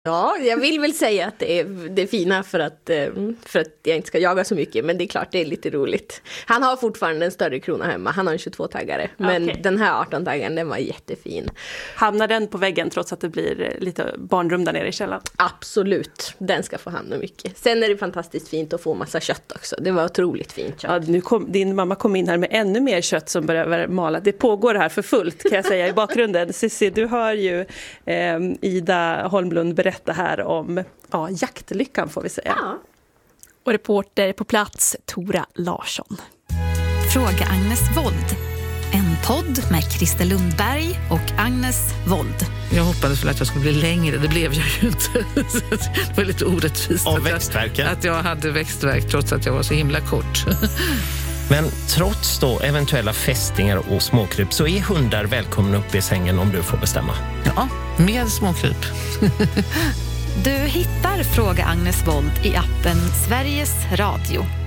Ja, jag vill väl säga att det är fina för att jag inte ska jaga så mycket. Men det är klart, det är lite roligt. Han har fortfarande en större krona hemma. Han har en 22-taggare. Men den här 18-taggaren, den var jättefin. Hamnar den på väggen trots att det blir lite barnrum där nere i källaren? Absolut, den ska få hamna mycket. Sen är det fantastiskt fint att få massa kött också. Det var otroligt fint kött. Ja, din mamma kom in här med ännu mer kött som börjar mala. Det pågår här för fullt, kan jag säga, i bakgrunden. Cissi, du hör ju Ida Holmlund berätta här om jaktlyckan, får vi säga. Ja. Och reporter på plats, Tora Larsson. Fråga Agnes Wold. En podd med Christer Lundberg och Agnes Wold. Jag hoppades väl att jag skulle bli längre, det blev jag ju inte. Det var lite orättvist att jag hade växtvärk trots att jag var så himla kort. Men trots då eventuella fästingar och småkryp så är hundar välkomna upp i sängen om du får bestämma. Ja, med småkryp. Du hittar Fråga Agnes Wold i appen Sveriges Radio.